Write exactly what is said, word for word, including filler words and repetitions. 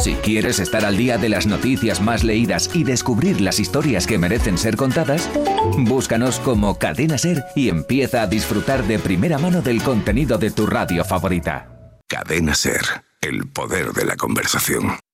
Si quieres estar al día de las noticias más leídas y descubrir las historias que merecen ser contadas, búscanos como Cadena Ser y empieza a disfrutar de primera mano del contenido de tu radio favorita. Cadena Ser, el poder de la conversación.